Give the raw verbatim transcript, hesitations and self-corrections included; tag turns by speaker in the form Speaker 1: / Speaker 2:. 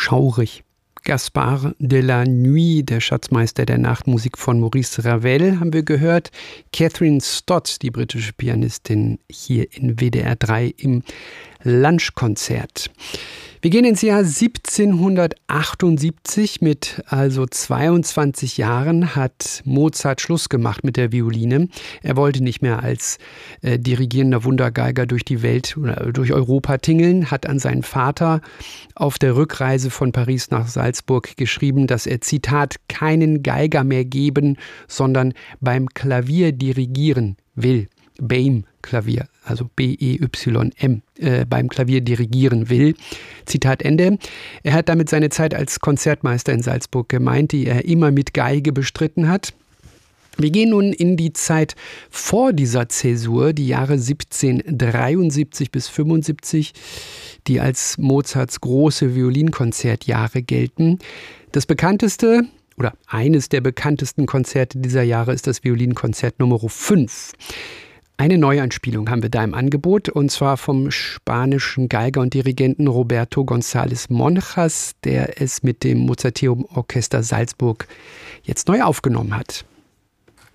Speaker 1: schaurig. Gaspard de la Nuit, der Schatzmeister der Nachtmusik von Maurice Ravel, haben wir gehört. Catherine Stott, die britische Pianistin, hier in W D R drei im Lunchkonzert. Wir gehen ins Jahr siebzehnhundertachtundsiebzig. Mit also zweiundzwanzig Jahren hat Mozart Schluss gemacht mit der Violine. Er wollte nicht mehr als äh, dirigierender Wundergeiger durch die Welt oder durch Europa tingeln, hat an seinen Vater auf der Rückreise von Paris nach Salzburg geschrieben, dass er, Zitat, keinen Geiger mehr geben, sondern beim Klavier dirigieren will. Beim Klavier, also B E Y M, äh, beim Klavier dirigieren will. Zitat Ende. Er hat damit seine Zeit als Konzertmeister in Salzburg gemeint, die er immer mit Geige bestritten hat. Wir gehen nun in die Zeit vor dieser Zäsur, die Jahre siebzehnhundertdreiundsiebzig bis fünfundsiebzig, die als Mozarts große Violinkonzertjahre gelten. Das bekannteste oder eines der bekanntesten Konzerte dieser Jahre ist das Violinkonzert Nummer fünf. Eine Neuanspielung haben wir da im Angebot, und zwar vom spanischen Geiger und Dirigenten Roberto González Monjas, der es mit dem Mozarteum Orchester Salzburg jetzt neu aufgenommen hat.